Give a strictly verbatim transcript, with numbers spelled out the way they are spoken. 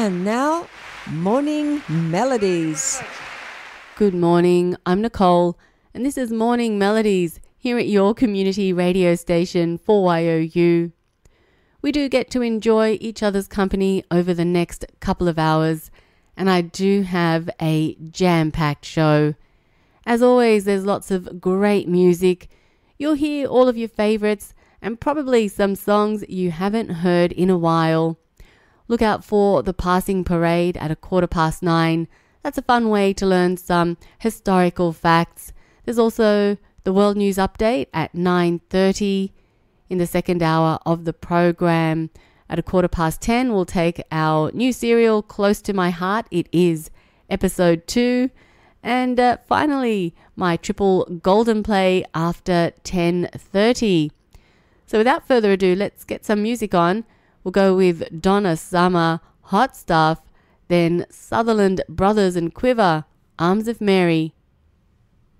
And now, Morning Melodies. Good morning, I'm Nicole, and this is Morning Melodies here at your community radio station four Y O U. We do get to enjoy each other's company over the next couple of hours, and I do have a jam-packed show. As always, there's lots of great music. You'll hear all of your favourites and probably some songs you haven't heard in a while. Look out for the passing parade at a quarter past nine. That's a fun way to learn some historical facts. There's also the World News Update at nine thirty. In the second hour of the program, at a quarter past ten, we'll take our new serial, Close to My Heart. It is episode two. And uh, finally, my triple golden play after ten thirty. So without further ado, let's get some music on. We'll go with Donna Summer, Hot Stuff, then Sutherland Brothers and Quiver, Arms of Mary.